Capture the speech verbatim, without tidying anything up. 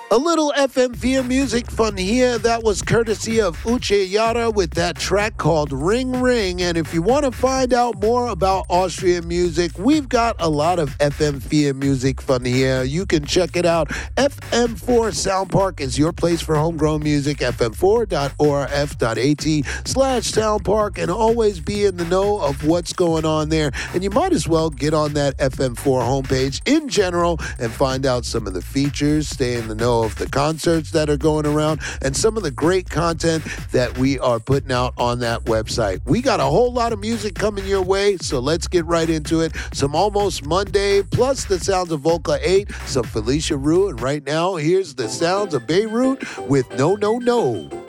A little F M V M music fun here. That was courtesy of Uche Yara with that track called Ring Ring. And if you want to find out more about Austrian music, we've got a lot of F M V M music fun here. You can check it out. F M four Sound Park is your place for homegrown music. F M four dot O R F dot A T slash Sound Park, and always be in the know of what's going on there. And you might as well get on that F M four homepage in general and find out some of the features, stay in the know of the concerts that are going around, and some of the great content that we are putting out on that website. We got a whole lot of music coming your way, so let's get right into it. Some Almost Monday, plus the sounds of Volca eight, some Felicia Rue, and right now, here's the sounds of Beirut with No No No.